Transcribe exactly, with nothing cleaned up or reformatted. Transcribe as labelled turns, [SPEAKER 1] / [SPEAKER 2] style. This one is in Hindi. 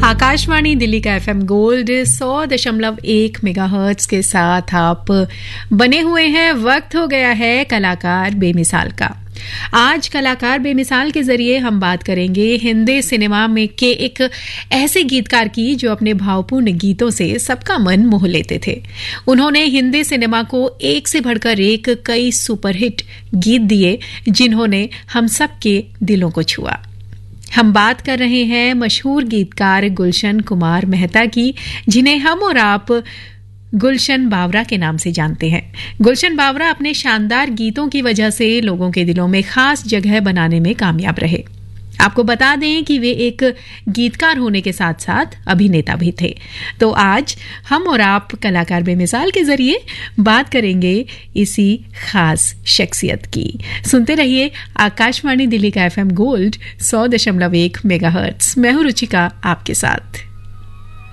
[SPEAKER 1] आकाशवाणी दिल्ली का एफएम गोल्ड सौ दशमलव एक मेगाहर्ट्ज के साथ आप बने हुए हैं। वक्त हो गया है कलाकार बेमिसाल का। आज कलाकार बेमिसाल के जरिए हम बात करेंगे हिंदी सिनेमा में के एक ऐसे गीतकार की जो अपने भावपूर्ण गीतों से सबका मन मोह लेते थे। उन्होंने हिंदी सिनेमा को एक से बढ़कर एक कई सुपरहिट गीत दिए जिन्होंने हम सबके दिलों को छुआ। हम बात कर रहे हैं मशहूर गीतकार गुलशन कुमार मेहता की, जिन्हें हम और आप गुलशन बावरा के नाम से जानते हैं। गुलशन बावरा अपने शानदार गीतों की वजह से लोगों के दिलों में खास जगह बनाने में कामयाब रहे। आपको बता दें कि वे एक गीतकार होने के साथ साथ अभिनेता भी थे। तो आज हम और आप कलाकार बेमिसाल के जरिए बात करेंगे इसी खास शख्सियत की। सुनते रहिए आकाशवाणी दिल्ली का एफएम गोल्ड सौ दशमलव एक मेगाहर्ट्ज। मैं हूं रुचिका आपके साथ।